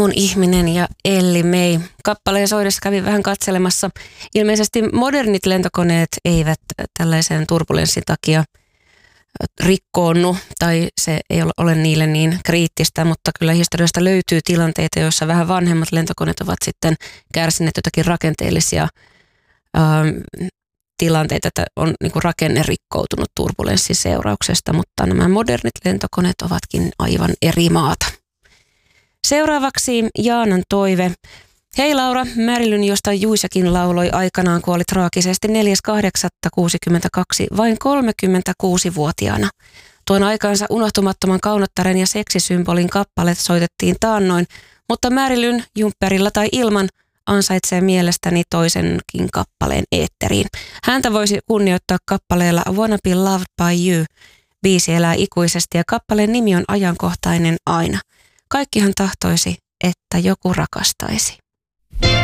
Mun ihminen ja Elli May. Kappaleen soidessa kävin vähän katselemassa. Ilmeisesti modernit lentokoneet eivät tällaisen turbulenssin takia rikkoonnu tai se ei ole niille niin kriittistä, mutta kyllä historiasta löytyy tilanteita, joissa vähän vanhemmat lentokoneet ovat sitten kärsineet jotakin rakenteellisia tilanteita, että on niin kuin rakenne rikkoutunut turbulenssin seurauksesta, mutta nämä modernit lentokoneet ovatkin aivan eri maata. Seuraavaksi Jaanan toive. Hei Laura, Marilyn, josta Juisakin lauloi aikanaan, kuoli traagisesti 4.8.62 vain 36-vuotiaana. Tuon aikaansa unohtumattoman kaunottaren ja seksisymbolin kappaleet soitettiin taannoin, mutta Marilyn, jumpperilla tai ilman, ansaitsee mielestäni toisenkin kappaleen eetteriin. Häntä voisi kunnioittaa kappaleella I Wanna Be Loved by You. Biisi elää ikuisesti ja kappaleen nimi on ajankohtainen aina. Kaikkihan tahtoisi, että joku rakastaisi.